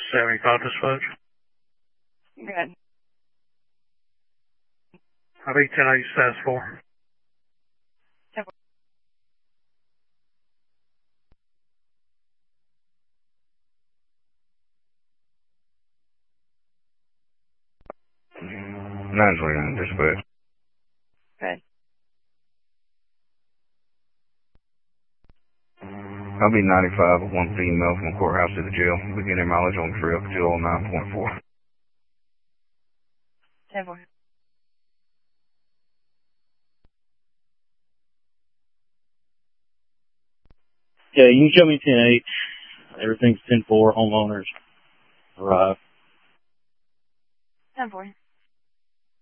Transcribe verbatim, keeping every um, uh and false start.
seventy-five dispatch. Good. I think ten eight status four. nine twenty-nine dispatch. Good. I'll be ninety-five with one female from the courthouse to the jail. Beginning mileage on the trail, two oh nine point four. ten four. Okay, you can show me ten eight. Everything's ten four. Homeowners arrive. ten four.